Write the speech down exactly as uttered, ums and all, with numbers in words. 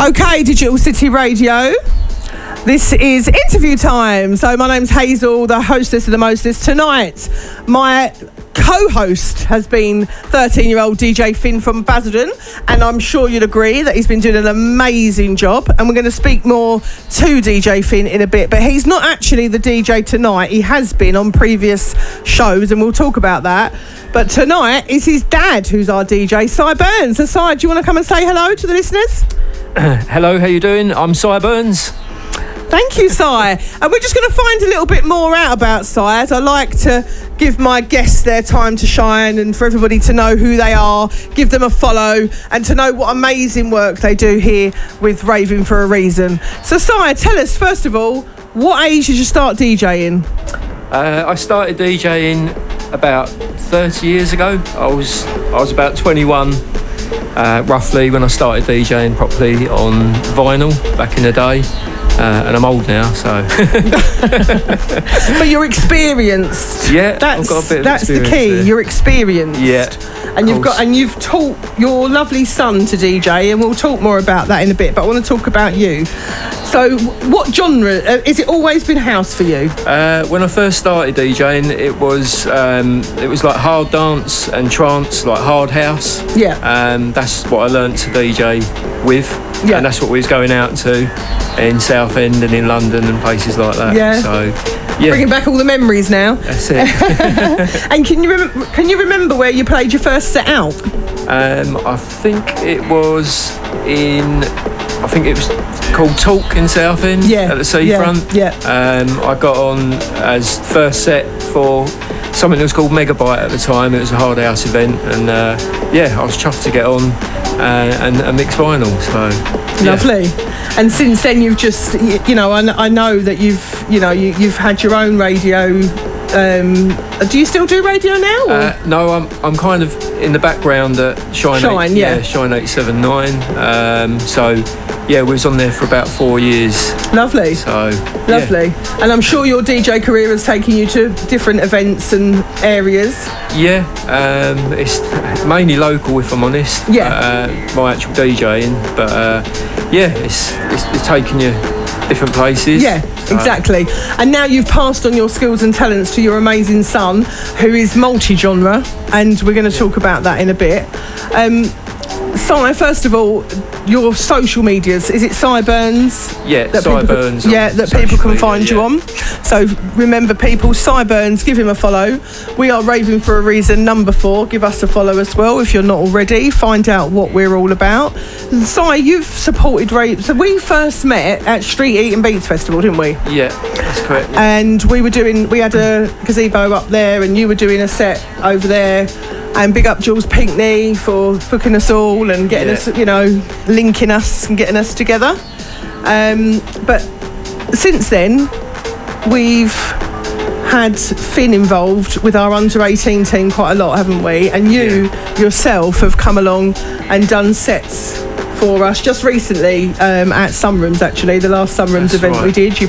Okay, Digital City Radio. This is interview time. So my name's Hazel, the hostess of the mostest. Tonight, my co-host has been thirteen-year-old D J Finn from Basildon, and I'm sure you'd agree that he's been doing an amazing job. And we're going to speak more to D J Finn in a bit, but he's not actually the D J tonight. He has been on previous shows, and we'll talk about that. But tonight is his dad who's our D J, Cy Burns. So, Cy, do you want to come and say hello to the listeners? Hello, how you doing? I'm Cy Burns. Thank you, Cy. And we're just going to find a little bit more out about Cy, as I like to give my guests their time to shine and for everybody to know who they are, give them a follow, and to know what amazing work they do here with Raving for a Reason. So, Cy, tell us, first of all, what age did you start DJing? Uh, I started DJing about thirty years ago. I was I was about twenty-one, uh, roughly, when I started DJing properly on vinyl back in the day. Uh, and I'm old now, so. But you're experienced. Yeah, that's, I've got a bit of that's the experience key. there. You're experienced. Yeah, and you've got and you've taught your lovely son to D J, and we'll talk more about that in a bit. But I want to talk about you. So, what genre? Uh, is it always been house for you? Uh, when I first started DJing, it was um, it was like hard dance and trance, like hard house. Yeah. Um, that's what I learnt to D J with. Yeah. And that's what we was going out to in Southend and in London and places like that. Yeah. So, yeah. Bringing back all the memories now. That's it. And can you rem- can you remember where you played your first set out? Um, I think it was in. I think it was called Talk in Southend. Yeah. At the seafront. Yeah. yeah. Um, I got on as first set for something that was called Megabyte at the time. It was a hard house event, and uh, yeah, I was chuffed to get on uh, and a mixed vinyl. So yeah. Lovely. And since then, you've just, you know, I, I know that you've, you know, you, you've had your own radio. Um, do you still do radio now? Or? Uh, no, I'm I'm kind of in the background at Shine. Shine, eight, yeah. yeah, Shine eight seven nine. Um, so yeah, we was on there for about four years. Lovely. So lovely. Yeah. And I'm sure your D J career has taken you to different events and areas. Yeah, um, it's mainly local, if I'm honest. Yeah. Uh, my actual DJing, but uh, yeah, it's, it's it's taking you different places. Yeah, so. Exactly. And now you've passed on your skills and talents to your amazing son, who is multi-genre, and we're going to talk about that in a bit. Um, Cy, first of all, your social medias, is it Cy Burns? Yeah, that Cy people, Burns. Yeah, that people can media, find yeah. you on. So remember, people, Cy Burns, give him a follow. We are Raving for a Reason, number four. Give us a follow as well if you're not already. Find out what we're all about. Cy, you've supported Rave. So we first met at Street Eating Beats Festival, didn't we? Yeah, that's correct. Yeah. And we were doing, we had a gazebo up there, and you were doing a set over there. And big up Jules Pinkney for booking us all and getting yeah. us, you know, linking us and getting us together. Um, but since then, we've had Finn involved with our under eighteen team quite a lot, haven't we? And you yeah. yourself have come along and done sets for us just recently um, at Sunrooms, actually, the last Sunrooms That's event right. we did. You